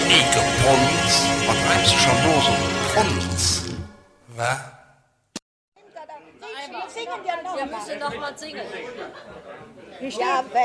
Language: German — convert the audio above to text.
Ekelpons, was treibst du schon los um Pons? Was? Wir müssen noch mal singen. Ja,